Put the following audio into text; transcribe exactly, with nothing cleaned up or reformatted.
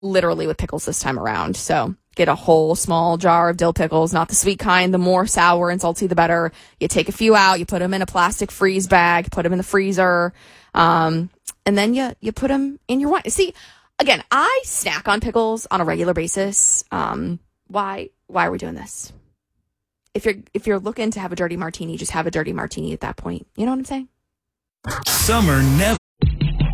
literally with pickles this time around. So get a whole small jar of dill pickles, not the sweet kind. The more sour and salty, the better. You take a few out, you put them in a plastic freeze bag, put them in the freezer, um, and then you you put them in your wine. See, again, I snack on pickles on a regular basis. Um, why why are we doing this? If you're if you're looking to have a dirty martini, just have a dirty martini at that point. You know what I'm saying? Summer never